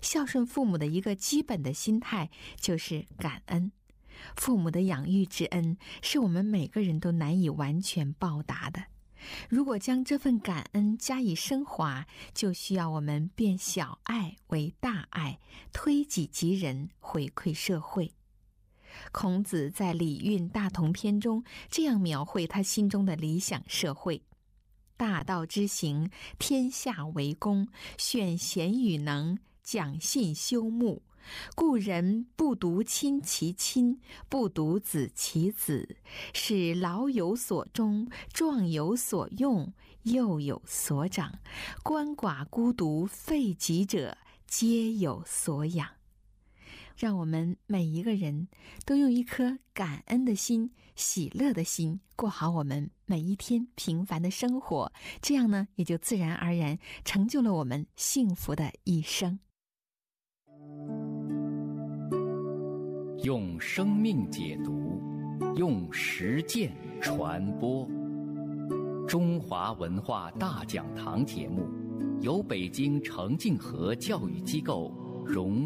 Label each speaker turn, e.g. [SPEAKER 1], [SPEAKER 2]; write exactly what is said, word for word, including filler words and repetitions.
[SPEAKER 1] 孝顺父母的一个基本的心态就是感恩。父母的养育之恩是我们每个人都难以完全报答的。如果将这份感恩加以升华，就需要我们变小爱为大爱，推己及人，回馈社会。孔子在《礼运大同篇》中这样描绘他心中的理想社会：大道之行，天下为公，选贤与能，讲信修睦。故人不独亲其亲，不独子其子，使老有所终，壮有所用，幼有所长，鳏寡孤独废疾者，皆有所养。让我们每一个人都用一颗感恩的心、喜乐的心，过好我们每一天平凡的生活，这样呢，也就自然而然成就了我们幸福的一生。
[SPEAKER 2] 用生命解读，用实践传播。中华文化大讲堂节目由北京程敬和教育机构荣